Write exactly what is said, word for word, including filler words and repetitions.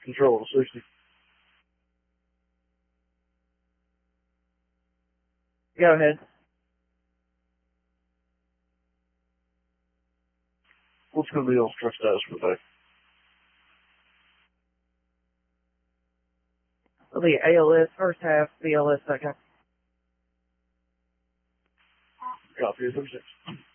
Control to sixty. Go ahead. What's going to be on truck status for the day? It'll be A L S first half, B L S second. Copy, thirty-six.